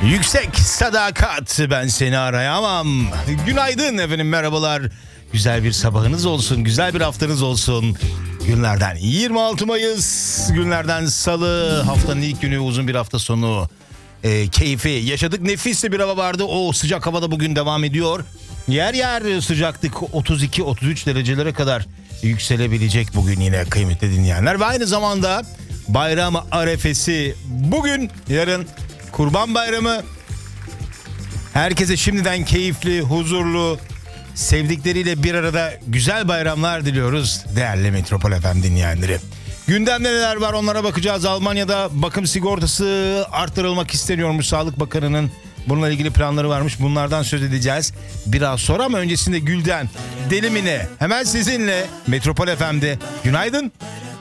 Yüksek sadakat, ben seni arayamam. Günaydın efendim, merhabalar. Güzel bir sabahınız olsun, güzel bir haftanız olsun. Günlerden 26 Mayıs, günlerden Salı, haftanın ilk günü, uzun bir hafta sonu. Keyfi yaşadık, nefis bir hava vardı. O sıcak havada bugün devam ediyor. Yer yer sıcaklık 32-33 derecelere kadar yükselebilecek bugün yine kıymetli dinleyenler. Ve aynı zamanda bayram arefesi bugün, yarın Kurban Bayramı. Herkese şimdiden keyifli, huzurlu, sevdikleriyle bir arada güzel bayramlar diliyoruz değerli Metropol FM dinleyenleri. Gündemde neler var onlara bakacağız. Almanya'da bakım sigortası arttırılmak isteniyormuş. Sağlık Bakanı'nın bununla ilgili planları varmış. Bunlardan söz edeceğiz biraz sonra, ama öncesinde Gülden Delimine hemen sizinle Metropol FM'de. Günaydın.